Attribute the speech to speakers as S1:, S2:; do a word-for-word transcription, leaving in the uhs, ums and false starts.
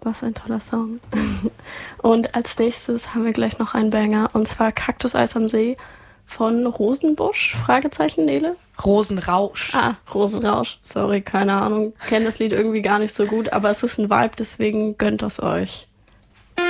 S1: Was ein toller Song. Und als nächstes haben wir gleich noch einen Banger, und zwar Kaktuseis am See von Rosenbusch, Fragezeichen, Nele?
S2: Rosenrausch.
S1: Ah, Rosenrausch, sorry, keine Ahnung. Kenne das Lied irgendwie gar nicht so gut, aber es ist ein Vibe, deswegen gönnt es euch.